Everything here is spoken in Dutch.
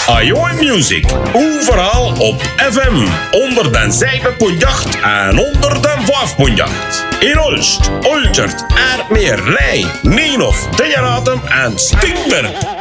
Ajoy Music. Overal op FM. Onder den 7.8 en onder den 5.8. In Olst, Olchert, Aardmeer, Rij, Nienhof, Dejaratum en Steenberg.